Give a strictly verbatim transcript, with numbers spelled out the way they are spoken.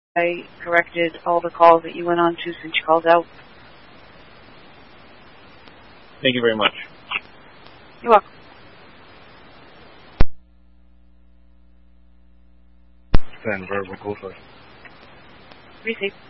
I corrected all the calls that you went on to since you called out. Thank you very much. You're welcome. Send verbal, go first. Receive.